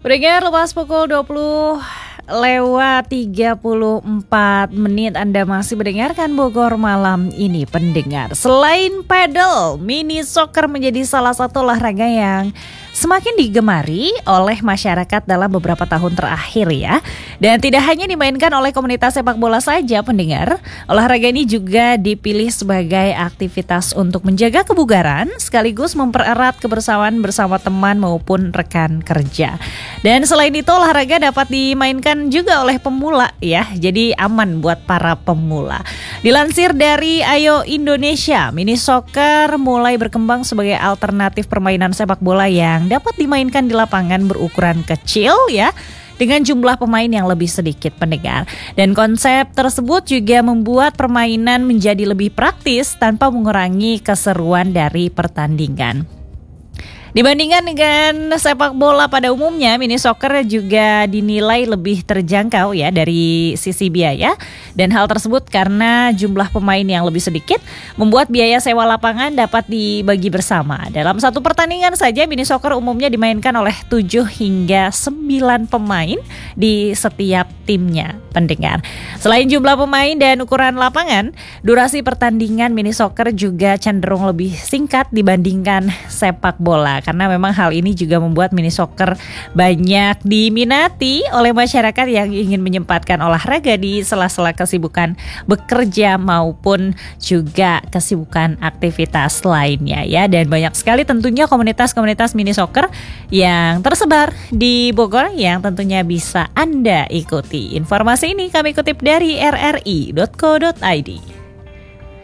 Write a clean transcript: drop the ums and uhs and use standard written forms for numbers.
Pendengar, lepas pukul 20 lewat 34 menit Anda masih mendengarkan Bogor Malam ini, pendengar. Selain padel, mini soccer menjadi salah satu olahraga yang semakin digemari oleh masyarakat dalam beberapa tahun terakhir ya. Dan tidak hanya dimainkan oleh komunitas sepak bola saja, pendengar. Olahraga ini juga dipilih sebagai aktivitas untuk menjaga kebugaran sekaligus mempererat kebersamaan bersama teman maupun rekan kerja. Dan selain itu olahraga dapat dimainkan juga oleh pemula ya. Jadi aman buat para pemula. Dilansir dari Ayo Indonesia, mini soccer mulai berkembang sebagai alternatif permainan sepak bola yang dapat dimainkan di lapangan berukuran kecil ya, dengan jumlah pemain yang lebih sedikit, pendengar. Dan konsep tersebut juga membuat permainan menjadi lebih praktis tanpa mengurangi keseruan dari pertandingan. Dibandingkan dengan sepak bola pada umumnya, mini soccer juga dinilai lebih terjangkau ya dari sisi biaya. Dan hal tersebut karena jumlah pemain yang lebih sedikit membuat biaya sewa lapangan dapat dibagi bersama. Dalam satu pertandingan saja mini soccer umumnya dimainkan oleh 7 hingga 9 pemain di setiap timnya, pendengar. Selain jumlah pemain dan ukuran lapangan, durasi pertandingan mini soccer juga cenderung lebih singkat dibandingkan sepak bola. Karena memang hal ini juga membuat mini soccer banyak diminati oleh masyarakat yang ingin menyempatkan olahraga di sela-sela kesibukan bekerja maupun juga kesibukan aktivitas lainnya ya. Dan banyak sekali tentunya komunitas-komunitas mini soccer yang tersebar di Bogor yang tentunya bisa Anda ikuti. Informasi ini kami kutip dari rri.co.id.